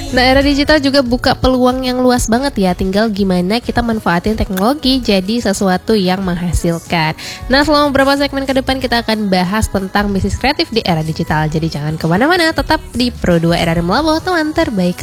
Nah, era digital juga buka peluang yang luas banget ya. Tinggal gimana kita manfaatin teknologi jadi sesuatu yang menghasilkan. Nah, selama beberapa segmen ke depan kita akan bahas tentang bisnis kreatif di era digital. Jadi jangan kemana-mana, tetap di Pro 2 Era Remlabo, teman terbaik